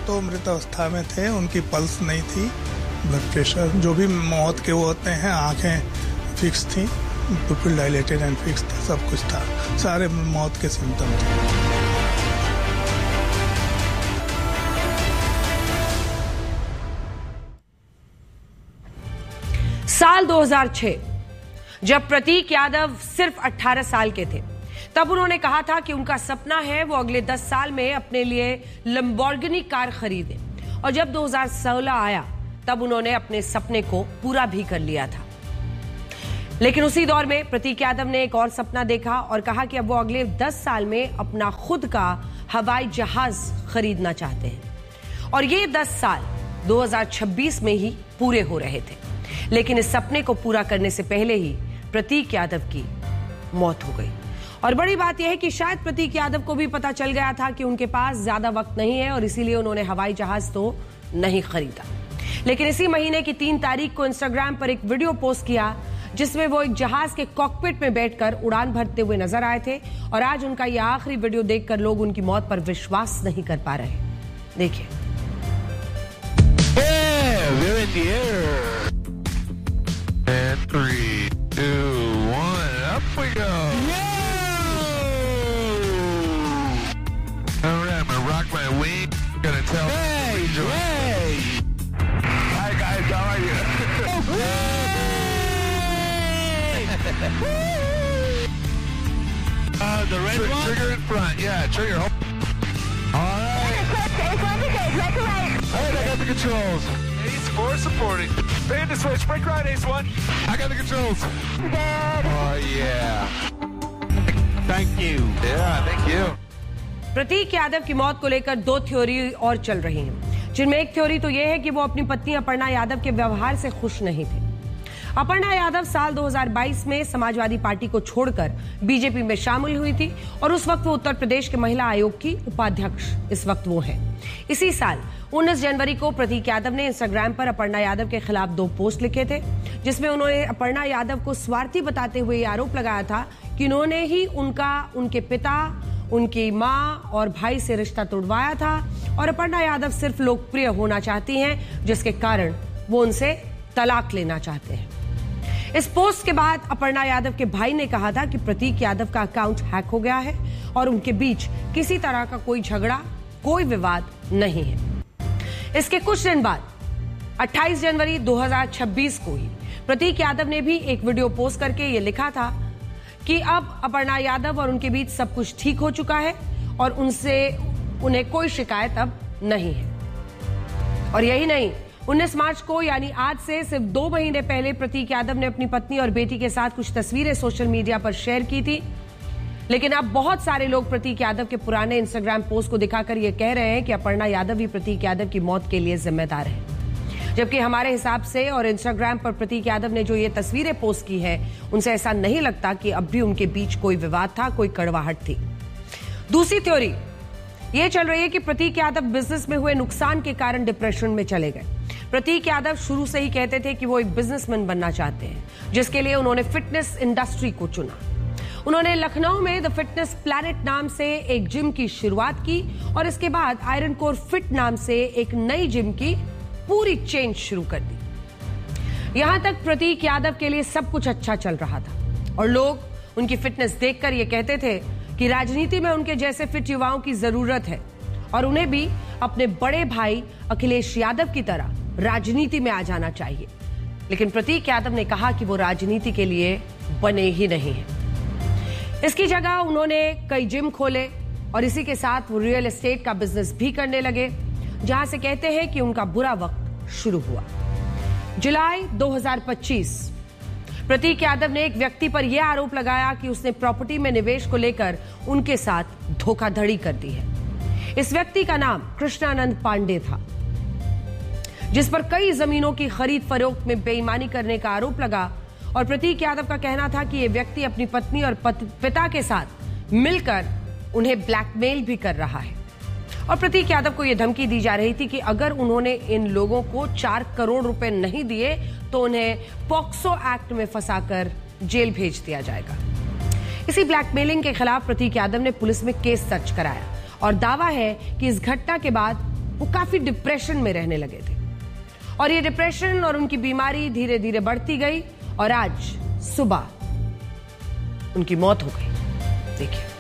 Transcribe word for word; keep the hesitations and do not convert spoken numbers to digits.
तो मृत अवस्था में थे, उनकी पल्स नहीं थी, ब्लड प्रेशर जो भी मौत के वो होते हैं, आंखें फिक्स थी, पिupil डायलेटेड एंड फिक्स था, सब कुछ था, सारे मौत के सिम्टम थे। साल दो हज़ार छह जब प्रतीक यादव सिर्फ अठारह साल के थे, तब उन्होंने कहा था कि उनका सपना है वो अगले दस साल में अपने लिए लंबोर्गिनी कार खरीदे। और जब दो हज़ार सोलह आया तब उन्होंने अपने सपने को पूरा भी कर लिया था। लेकिन उसी दौर में प्रतीक यादव ने एक और सपना देखा और कहा कि अब वो अगले दस साल में अपना खुद का हवाई जहाज खरीदना चाहते हैं। और ये दस साल दो हज़ार छब्बीस में ही पूरे हो रहे थे। लेकिन इस सपने को पूरा करने से पहले ही प्रतीक यादव की मौत हो गई। और बड़ी बात यह है कि शायद प्रतीक यादव को भी पता चल गया था कि उनके पास ज्यादा वक्त नहीं है और इसीलिए उन्होंने हवाई जहाज तो नहीं खरीदा। लेकिन इसी महीने की तीन तारीख को इंस्टाग्राम पर एक वीडियो पोस्ट किया जिसमें वो एक जहाज के कॉकपिट में बैठकर उड़ान भरते हुए नजर आए थे। और आज उनका यह आखिरी वीडियो देखकर लोग उनकी मौत पर विश्वास नहीं कर पा रहे। देखिए। And three, two, one, up we go! All right, I'm gonna rock my wing. I'm gonna tell. Hey, hey! Hi guys, how are you? uh, the red Tr- one. Trigger in front, yeah, trigger. All right. All right, I got the controls. Ace four supporting. Band to switch. Break right, Ace one. I got the controls. Oh, yeah. Thank you. Yeah, thank you. प्रतीक यादव की मौत को लेकर दो theory और चल रही हैं, जिनमें एक थ्योरी तो यह है कि वो अपनी पत्नी अपर्णा यादव के व्यवहार से खुश नहीं थे। अपर्णा यादव साल दो हज़ार बाईस में समाजवादी पार्टी को छोड़कर बीजेपी में शामिल हुई थी और उस वक्त वो उत्तर प्रदेश के महिला आयोग की उपाध्यक्ष इस वक्त वो है। इसी साल उन्नीस जनवरी को प्रतीक यादव ने इंस्टाग्राम पर अपर्णा यादव के खिलाफ दो पोस्ट लिखे थे, जिसमें उन्होंने अपर्णा यादव को स्वार्थी बताते हुए आरोप लगाया था कि उन्होंने ही उनका उनके पिता, उनकी मां और भाई से रिश्ता तोड़वाया था और अपर्णा यादव सिर्फ लोकप्रिय होना चाहती हैं, जिसके कारण वो उनसे तलाक लेना चाहते हैं। इस पोस्ट के बाद अपर्णा यादव के भाई ने कहा था कि प्रतीक यादव का अकाउंट हैक हो गया है और उनके बीच किसी तरह का कोई झगड़ा, कोई विवाद नहीं है। इसके कुछ दिन बाद अट्ठाईस जनवरी दो हज़ार छब्बीस को ही प्रतीक यादव ने भी एक वीडियो पोस्ट करके ये लिखा था कि अब अपर्णा यादव और उनके बीच सब कुछ ठीक हो चुका है और उनसे उन्हें कोई शिकायत अब नहीं है। और यही नहीं, उन्नीस मार्च को यानी आज से सिर्फ दो महीने पहले प्रतीक यादव ने अपनी पत्नी और बेटी के साथ कुछ तस्वीरें सोशल मीडिया पर शेयर की थी। लेकिन अब बहुत सारे लोग प्रतीक यादव के पुराने इंस्टाग्राम पोस्ट को दिखाकर यह कह रहे हैं कि अपर्णा यादव ही प्रतीक यादव की मौत के लिए जिम्मेदार है, जबकि हमारे हिसाब से और इंस्टाग्राम पर प्रतीक यादव ने जो ये तस्वीरें पोस्ट की है उनसे ऐसा नहीं लगता कि अब भी उनके बीच कोई विवाद था, कोई कड़वाहट थी। दूसरी थ्योरी ये चल रही है कि प्रतीक यादव बिजनेस में हुए नुकसान के कारण डिप्रेशन में चले गए। प्रतीक यादव शुरू से ही कहते थे कि वो एक बिजनेसमैन बनना चाहते हैं, जिसके लिए उन्होंने फिटनेस इंडस्ट्री को चुना। उन्होंने लखनऊ में द फिटनेस प्लैनेट नाम से एक जिम की शुरुआत की और इसके बाद आयरन कोर फिट नाम से एक नई जिम की पूरी चेन शुरू कर दी। यहां तक प्रतीक यादव के लिए सब कुछ अच्छा चल रहा था और लोग उनकी फिटनेस देखकर ये कहते थे कि राजनीति में उनके जैसे फिट युवाओं की जरूरत है और उन्हें भी अपने बड़े भाई अखिलेश यादव की तरह राजनीति में आ जाना चाहिए। लेकिन प्रतीक यादव ने कहा कि वो राजनीति के लिए बने ही नहीं हैं। इसकी जगह उन्होंने कई जिम खोले और इसी के साथ वो रियल एस्टेट का बिजनेस भी करने लगे, जहां से कहते हैं कि उनका बुरा वक्त शुरू हुआ। जुलाई दो हज़ार पच्चीस प्रतीक यादव ने एक व्यक्ति पर यह आरोप लगाया कि उसने प्रॉपर्टी में निवेश को लेकर उनके साथ धोखाधड़ी कर दी है। इस व्यक्ति का नाम कृष्णानंद पांडे था, जिस पर कई जमीनों की खरीद फरोख्त में बेईमानी करने का आरोप लगा और प्रतीक यादव का कहना था कि यह व्यक्ति अपनी पत्नी और पिता के साथ मिलकर उन्हें ब्लैकमेल भी कर रहा है। और प्रतीक यादव को यह धमकी दी जा रही थी कि अगर उन्होंने इन लोगों को चार करोड़ रुपए नहीं दिए तो उन्हें पॉक्सो एक्ट में फंसाकर जेल भेज दिया जाएगा। इसी ब्लैकमेलिंग के खिलाफ प्रतीक यादव ने पुलिस में केस दर्ज कराया और दावा है कि इस घटना के बाद वो काफी डिप्रेशन में रहने लगे थे और ये डिप्रेशन और उनकी बीमारी धीरे धीरे बढ़ती गई और आज सुबह उनकी मौत हो गई। देखिए।